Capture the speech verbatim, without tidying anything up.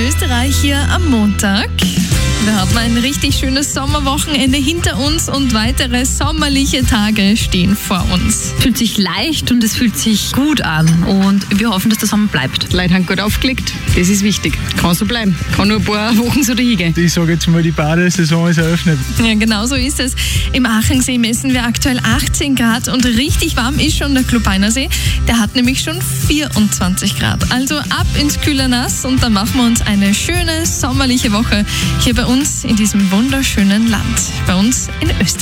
Österreich hier am Montag. Wir haben ein richtig schönes Sommerwochenende hinter uns und weitere sommerliche Tage stehen vor uns. Es fühlt sich leicht und es fühlt sich gut an und wir hoffen, dass der Sommer bleibt. Die Leute haben gut aufgelegt, das ist wichtig. Kann so bleiben, kann nur ein paar Wochen so hingehen. Ich sage jetzt mal, die Badesaison ist eröffnet. Ja, genau so ist es. Im Achensee messen wir aktuell achtzehn Grad und richtig warm ist schon der Klubeiner See. Der hat nämlich schon vierundzwanzig Grad. Also ab ins kühle Nass und dann machen wir uns eine schöne sommerliche Woche hier bei uns in diesem wunderschönen Land, bei uns in Österreich.